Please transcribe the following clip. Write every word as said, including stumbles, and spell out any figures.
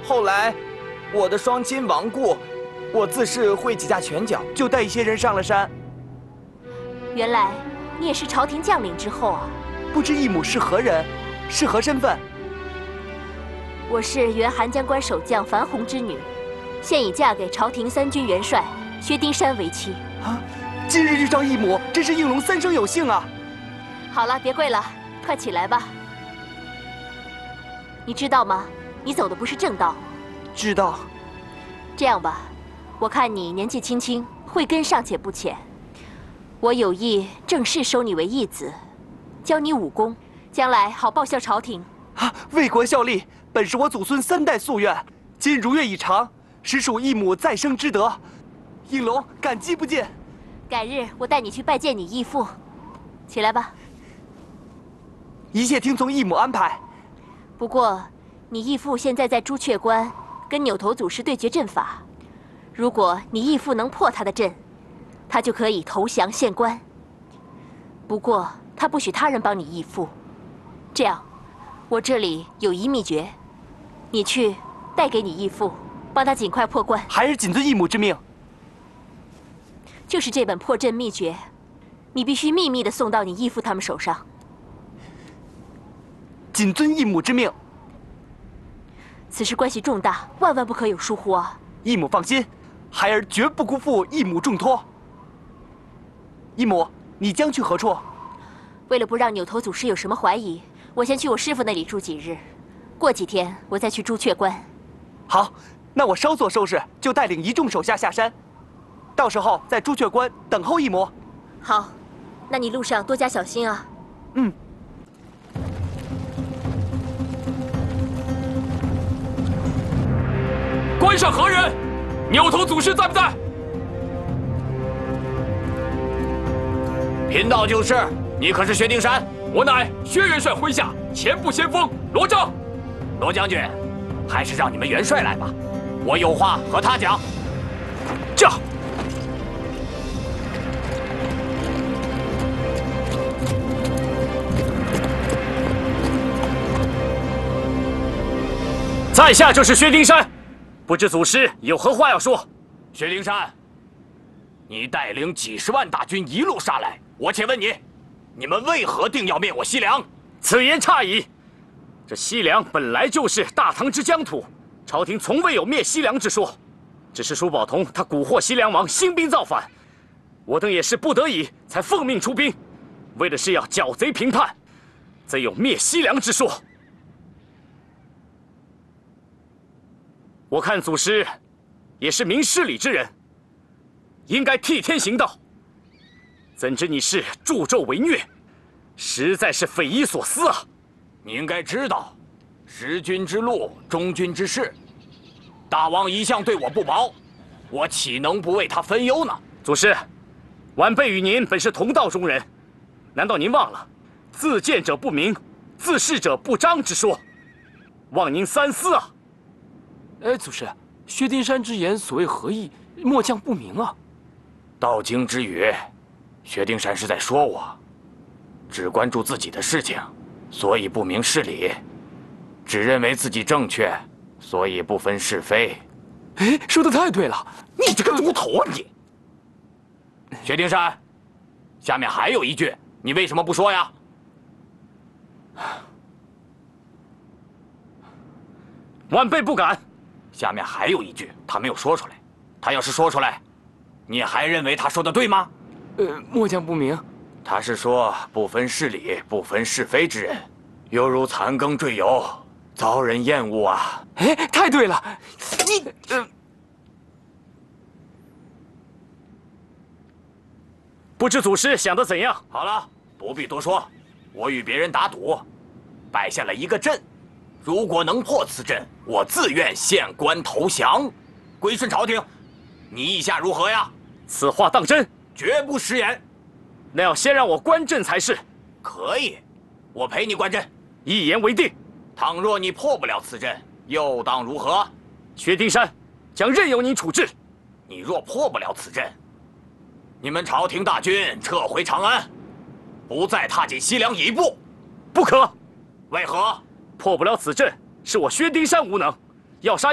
后来，我的双亲亡故，我自是会几下拳脚，就带一些人上了山。 原来你也是朝廷将领之后啊！ 不知义母是何人，是何身份？ 我是原函江关守将樊红之女，现已嫁给朝廷三军元帅薛丁山为妻。 啊！今日遇上义母，真是应龙三生有幸啊！ 好了，别跪了，快起来吧。你知道吗？你走的不是正道。 知道。 这样吧，我看你年纪轻轻，慧根尚且不浅，我有意正式收你为义子，教你武功，将来好报效朝廷。 啊！为国效力，本是我祖孙三代夙愿，今如愿以偿，实属义母再生之德。应龙感激不尽。 改日我带你去拜见你义父。起来吧。 一切听从义母安排。 不过，你义父现在在朱雀关跟扭头祖师对决阵法，如果你义父能破他的阵，他就可以投降献官。不过他不许他人帮你义父，这样，我这里有一秘诀，你去带给你义父，帮他尽快破关。 还是谨遵义母之命。 就是这本破阵秘诀，你必须秘密地送到你义父他们手上。 谨遵义母之命。 此事关系重大，万万不可有疏忽啊！ 义母放心，孩儿绝不辜负义母重托。义母，你将去何处？ 为了不让扭头祖师有什么怀疑，我先去我师父那里住几日，过几天我再去朱雀关。 好，那我稍作收拾，就带领一众手下下山，到时候在朱雀关等候义母。 好，那你路上多加小心啊。 嗯。 关上何人？扭头祖师在不在？ 贫道就是。你可是薛丁山？ 我乃薛元帅麾下前部先锋罗章。 罗将军，还是让你们元帅来吧，我有话和他讲。 驾！在下就是薛丁山，不知祖师有何话要说？ 薛丁山，你带领几十万大军一路杀来，我且问你，你们为何定要灭我西凉？ 此言差矣。这西凉本来就是大唐之疆土，朝廷从未有灭西凉之说。只是舒宝同他蛊惑西凉王兴兵造反，我等也是不得已才奉命出兵，为的是要剿贼平叛，怎有灭西凉之说？我看祖师也是明事理之人，应该替天行道。怎知你是助纣为虐，实在是匪夷所思啊！ 你应该知道，识君之路，忠君之事。大王一向对我不薄，我岂能不为他分忧呢？ 祖师，晚辈与您本是同道中人，难道您忘了“自见者不明，自是者不彰”之说？望您三思啊！ 哎，祖师，薛丁山之言所谓何意？末将不明啊。 道经之语，薛丁山是在说我，只关注自己的事情，所以不明事理；只认为自己正确，所以不分是非。 哎，说的太对了！ 你这个猪头啊你！薛丁山，下面还有一句，你为什么不说呀？ 晚辈不敢。 下面还有一句，他没有说出来。他要是说出来，你还认为他说的对吗？ 呃，末将不明。 他是说不分事理、不分是非之人，犹如残羹坠油，遭人厌恶啊！ 哎，太对了！你呃， 不知祖师想得怎样？ 好了，不必多说。我与别人打赌，摆下了一个阵。如果能破此阵，我自愿献官投降，归顺朝廷。你意下如何呀？ 此话当真？ 绝不食言。 那要先让我观阵才是。 可以，我陪你观阵。 一言为定。 倘若你破不了此阵，又当如何？ 薛丁山将任由您处置。 你若破不了此阵，你们朝廷大军撤回长安，不再踏进西凉一步。 不可。 为何？ 破不了此阵，是我薛丁山无能，要杀